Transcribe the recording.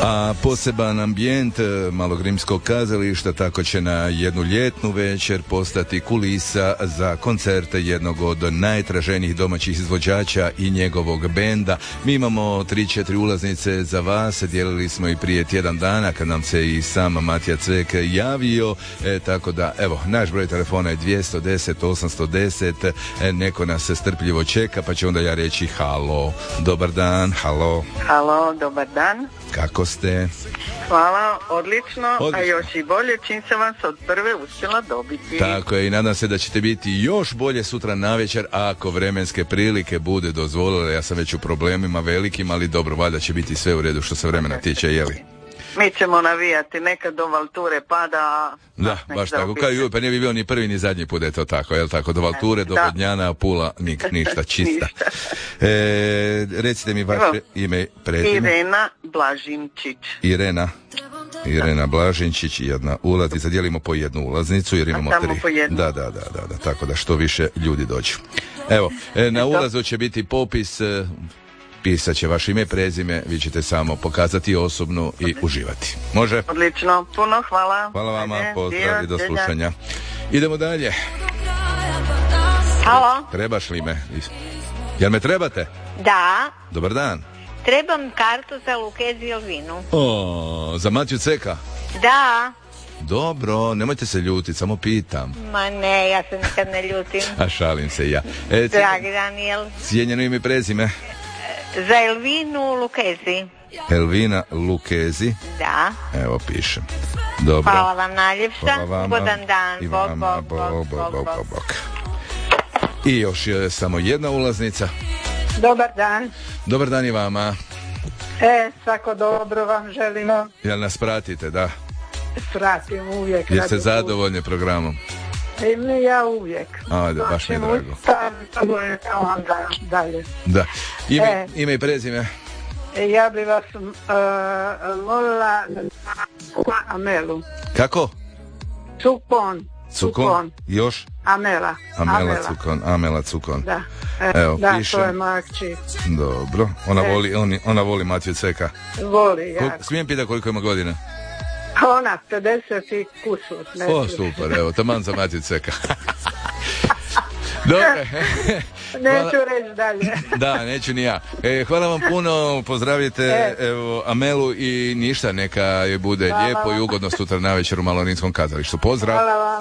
A poseban ambijent Malog rimskog kazališta tako će na jednu ljetnu večer postati kulisa za koncerte jednog od najtraženijih domaćih izvođača i njegovog benda. Mi imamo 3-4 ulaznice za vas, dijelili smo i prije tjedan dana kad nam se i sam Matija Cvek javio, tako da evo, naš broj telefona je 210 810, neko nas strpljivo čeka pa će onda ja reći halo, dobar dan, halo. Halo, dobar dan. Kako ste? Hvala, odlično, a još i bolje čim sam vas od prve uspjela dobiti. Tako je, i nadam se da ćete biti još bolje sutra navečer ako vremenske prilike bude dozvolile. Ja sam već u problemima velikim, ali dobro, valjda će biti sve u redu što se vremena tiče, jeli? Mi ćemo navijati, nekad do Valture pada. Da, baš tako, kao i pa ne bi bio ni prvi ni zadnji put, je to tako, jel tako, do Valture, do Vodnjana, Pula, ništa, čista. Recite mi vaše ime i prezime. Irena Blažinčić. Irena Blažinčić, jedna ulaznica, dijelimo po jednu ulaznicu jer imamo 3. Da, tako da što više ljudi dođu. Evo, na ulazu će biti popis, pisat će vaše ime, prezime, vi ćete samo pokazati osobnu i uživati. Može? Odlično, puno hvala. Hvala vama, pozdrav i do slušanja. Idemo dalje. Halo? Trebaš li me? Jel me trebate? Da. Dobar dan. Trebam kartu za Lukezi i Elvinu. Za Matiju Ceka? Da. Dobro, nemojte se ljutiti, samo pitam. Ma ne, ja se nikad ne ljutim. A šalim se ja. Dragi Daniel. Cijenjeno ime i prezime? Za Elvinu Lukezi. Elvina Lukezi? Da. Evo pišem. Dobro. Hvala vam najljepša. Hvala vama. Ugodan dan. I vama. Bog. I još je samo jedna ulaznica. Dobar dan. Dobar dan i vama. Svako dobro vam želimo. Jel nas pratite, da? Pratim uvijek. Jeste zadovoljni programom? Ja uvijek. Ajde, baš mi je drago. Onda dalje. Da. Ime i prezime? Ja bi vas molila Amelu. Kako? Cukon. Još? Amela Cukon. Da. Evo, da, pišem. to je moja kći. Dobro. Ona voli Matiju Ceka. Voli, ja. Smijem pitati koliko ima godina? Ona 50 i kusur. O, super, evo, taman za Matiju Ceka. Dobro. Neću reći dalje. Da, neću ni ja. Hvala vam puno, pozdravite Amelu i ništa, neka je bude lijepo i ugodno sutra navečer u Malog rimskom kazalištu. Pozdrav. Hvala vam.